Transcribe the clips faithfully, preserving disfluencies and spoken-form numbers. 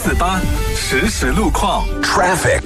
四八实时路况 Traffic。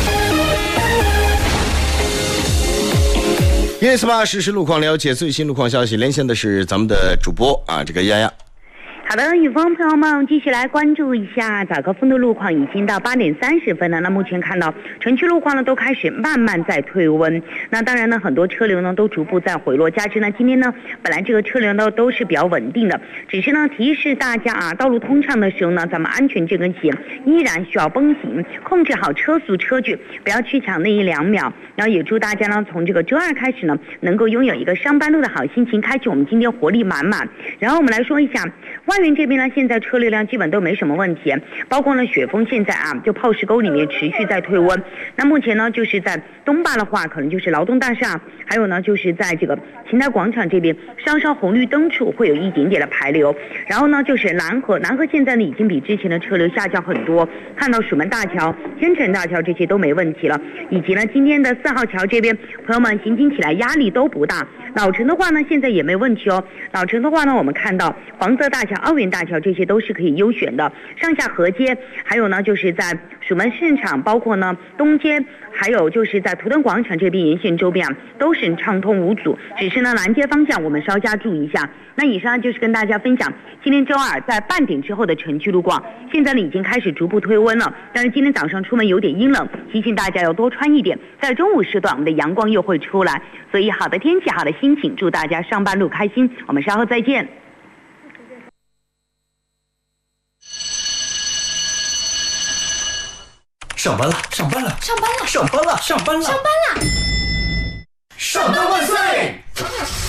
一零四八实时路况，了解最新路况消息，连线的是咱们的主播啊，这个丫丫。 好的，雨峰朋友们，继续来关注一下早高峰的路况，已经到八点三十分了。那目前看到城区路况呢都开始慢慢在退温，那当然呢很多车流呢都逐步在回落，加之呢今天呢本来这个车流呢都是比较稳定的，只是呢提示大家啊，道路通畅的时候呢，咱们安全这根弦依然需要绷紧，控制好车速车距，不要去抢那一两秒。然后也祝大家呢从这个周二开始呢，能够拥有一个上班路的好心情，开启我们今天活力满满。然后我们来说一下外园这边呢，现在车流量基本都没什么问题，包括呢雪峰现在啊就泡石沟里面持续在退温。那目前呢就是在东坝的话，可能就是劳动大厦，还有呢就是在这个秦台广场这边稍稍红绿灯处会有一点点的排流。然后呢就是南河，南河现在呢已经比之前的车流下降很多，看到蜀门大桥、天成大桥这些都没问题了，以及呢今天的四号桥这边，朋友们行经起来压力都不大。老城的话呢现在也没问题哦，老城的话呢我们看到黄色大桥、奥园大桥这些都是可以优选的，上下河街，还有呢就是在蜀门市场，包括呢东街，还有就是在图腾广场这边沿线周边啊都是畅通无阻，只是呢南街方向我们稍加注意一下。那以上就是跟大家分享今天周二在半点之后的城区路况，现在呢已经开始逐步退温了，但是今天早上出门有点阴冷，提醒大家要多穿一点，在中午时段我们的阳光又会出来，所以好的天气好的心情，祝大家上班路开心，我们稍后再见。 上班了，上班了， 上班了， 上班了，上班了， 上班了， 上班万岁！